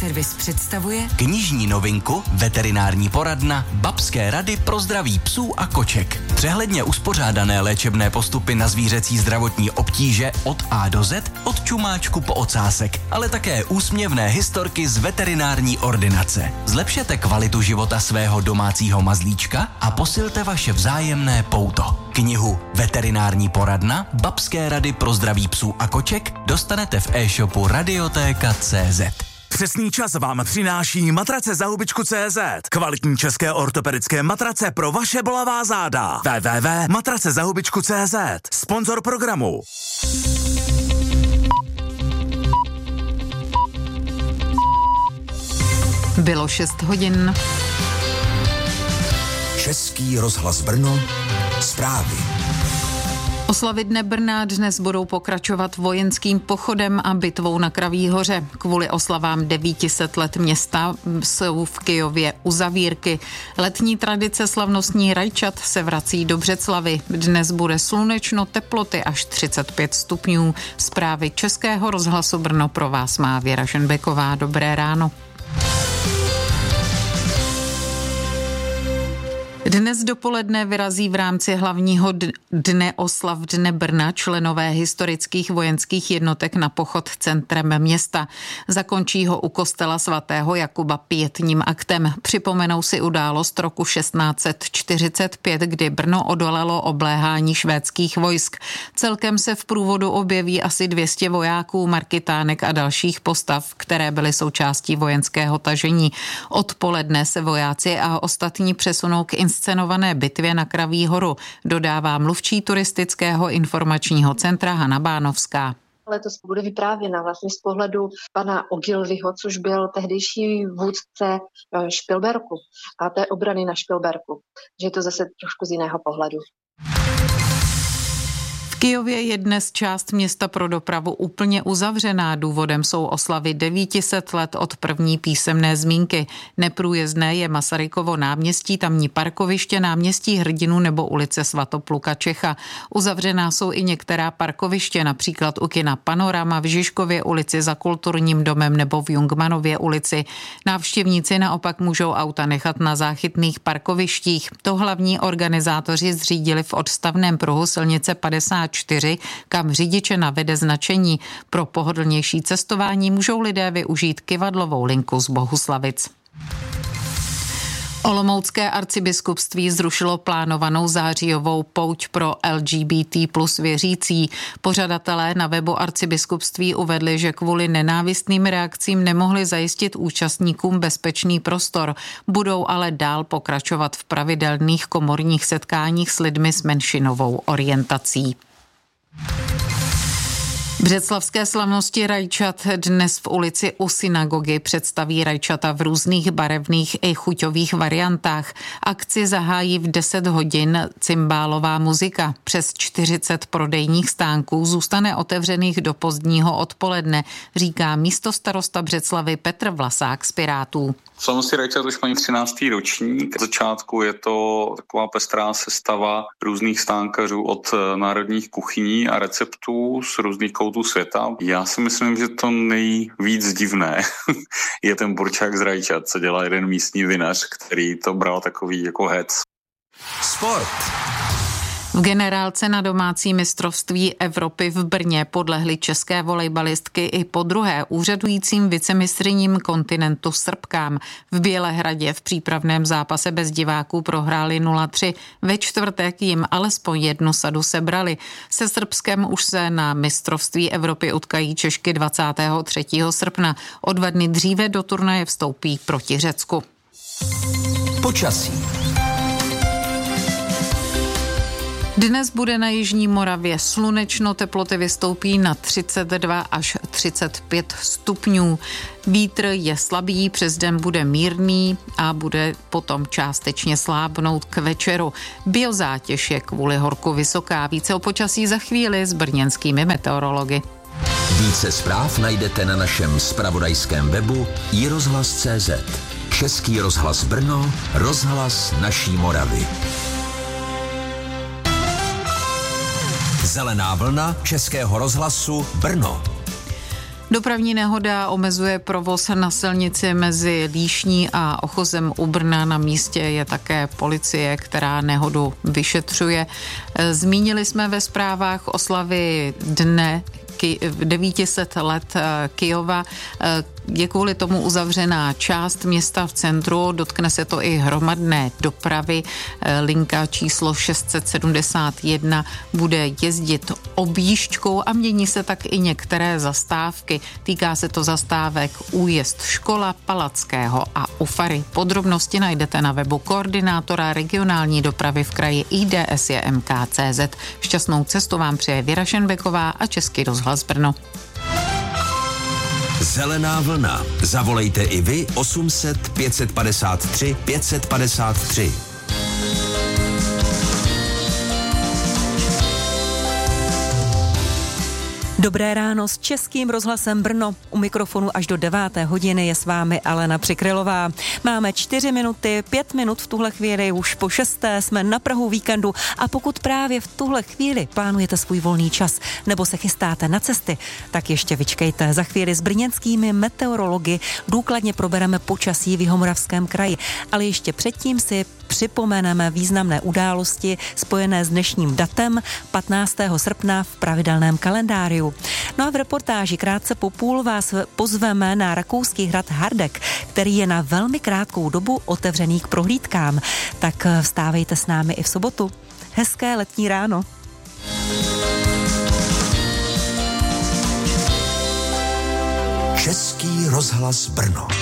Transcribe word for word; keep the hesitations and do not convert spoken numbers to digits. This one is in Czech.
Agroservice představuje knižní novinku Veterinární poradna Babské rady pro zdraví psů a koček. Přehledně uspořádané léčebné postupy na zvířecí zdravotní obtíže od A do Z, od čumáčku po ocásek, ale také úsměvné historky z veterinární ordinace. Zlepšete kvalitu života svého domácího mazlíčka a posilte vaše vzájemné pouto. Knihu Veterinární poradna Babské rady pro zdraví psů a koček dostanete v e-shopu Radiotéka tečka cé zet. Přesný čas vám přináší matrace za hubičku tečka cé zet. Kvalitní české ortopedické matrace pro vaše bolavá záda. w w w tečka matrace za hubičku tečka cé zet. Sponzor programu. Bylo šest hodin. Český rozhlas Brno. Zprávy. Oslavy Dne Brna dnes budou pokračovat vojenským pochodem a bitvou na Kraví hoře. Kvůli oslavám devět set let města jsou v Kyjově uzavírky. Letní tradice slavnostní rajčat se vrací do Břeclavi. Dnes bude slunečno, teploty až třicet pět stupňů. Zprávy Českého rozhlasu Brno pro vás má Věra Šenbeková. Dobré ráno. Dnes dopoledne vyrazí v rámci hlavního dne oslav Dne Brna členové historických vojenských jednotek na pochod centrem města. Zakončí ho u kostela svatého Jakuba pietním aktem. Připomenou si událost roku šestnáct set čtyřicet pět, kdy Brno odolalo obléhání švédských vojsk. Celkem se v průvodu objeví asi dvě stě vojáků, markytánek a dalších postav, které byly součástí vojenského tažení. Odpoledne se vojáci a ostatní přesunou k inscenované bitvě na Kraví horu, dodává mluvčí turistického informačního centra Hana Bánovská. Letos bude vyprávěna vlastně z pohledu pana Ogilvyho, což byl tehdejší vůdce Špilberku a té obrany na Špilberku. Že je to zase trošku z jiného pohledu. V Kyjově je dnes část města pro dopravu úplně uzavřená. Důvodem jsou oslavy devět set let od první písemné zmínky. Neprůjezdné je Masarykovo náměstí, tamní parkoviště, náměstí Hrdinů nebo ulice Svatopluka Čecha. Uzavřená jsou i některá parkoviště, například u kina Panorama v Žižkově ulici za Kulturním domem nebo v Jungmanově ulici. Návštěvníci naopak můžou auta nechat na záchytných parkovištích. To hlavní organizátoři zřídili v odstavném pruhu silnice padesát čtyři, kam řidiče navede značení. Pro pohodlnější cestování můžou lidé využít kyvadlovou linku z Bohuslavic. Olomoucké arcibiskupství zrušilo plánovanou zářijovou pouť pro L G B T plus věřící. Pořadatelé na webu arcibiskupství uvedli, že kvůli nenávistným reakcím nemohli zajistit účastníkům bezpečný prostor. Budou ale dál pokračovat v pravidelných komorních setkáních s lidmi s menšinovou orientací. Břeclavské slavnosti rajčat dnes v ulici u synagogy představí rajčata v různých barevných i chuťových variantách. Akci zahájí v deset hodin cymbálová muzika. Přes čtyřicet prodejních stánků zůstane otevřených do pozdního odpoledne, říká místostarosta Břeclavy Petr Vlasák z Pirátů. Slavnosti rajčat už mají třináctý ročník. V začátku je to taková pestrá sestava různých stánkařů od národních kuchyní a receptů z různých koutů světa. Já si myslím, že to nejvíc divné je ten burčák z rajčat, co dělá jeden místní vinař, který to bral takový jako hec. Sport. V generálce na domácí mistrovství Evropy v Brně podlehly české volejbalistky i po druhé úřadujícím vicemistryním kontinentu Srbkám. V Bělehradě v přípravném zápase bez diváků prohráli nula tři. Ve čtvrtek jim alespoň jednu sadu sebrali. Se Srbskem už se na mistrovství Evropy utkají Češky dvacátého třetího srpna. O dva dny dříve do turnaje vstoupí proti Řecku. Počasí. Dnes bude na jižní Moravě slunečno, teploty vystoupí na třicet dva až třicet pět stupňů. Vítr je slabý, přes den bude mírný a bude potom částečně slábnout k večeru. Biozátěž je kvůli horku vysoká. Více o počasí za chvíli s brněnskými meteorology. Více zpráv najdete na našem zpravodajském webu i rozhlas tečka cé zet. Český rozhlas Brno, rozhlas naší Moravy. Zelená vlna Českého rozhlasu Brno. Dopravní nehoda omezuje provoz na silnici mezi Líšní a Ochozem u Brna. Na místě je také policie, která nehodu vyšetřuje. Zmínili jsme ve zprávách oslavy dne devět set let Kyjova. Je kvůli tomu uzavřená část města v centru, dotkne se to i hromadné dopravy. Linka číslo šest set sedmdesát jedna bude jezdit objížďkou a mění se tak i některé zastávky. Týká se to zastávek Újezd Škola, Palackého a u Fary. Podrobnosti najdete na webu koordinátora regionální dopravy v kraji I D S J M K tečka cé zet. Šťastnou cestu vám přeje Věra Šenbeková a Český rozhlas Brno. Zelená vlna. Zavolejte i vy osm set pět padesát tři pět padesát tři. Dobré ráno s Českým rozhlasem Brno. U mikrofonu až do deváté hodiny je s vámi Alena Přikrylová. Máme čtyři minuty, pět minut v tuhle chvíli, už po šesté jsme na prahu víkendu a pokud právě v tuhle chvíli plánujete svůj volný čas nebo se chystáte na cesty, tak ještě vyčkejte. Za chvíli s brněnskými meteorology důkladně probereme počasí v Jihomoravském kraji, ale ještě předtím si připomeneme významné události spojené s dnešním datem patnáctého srpna v pravidelném kalendáriu. No a v reportáži krátce po půl vás pozveme na rakouský hrad Hardegg, který je na velmi krátkou dobu otevřený k prohlídkám. Tak vstávejte s námi i v sobotu. Hezké letní ráno. Český rozhlas Brno.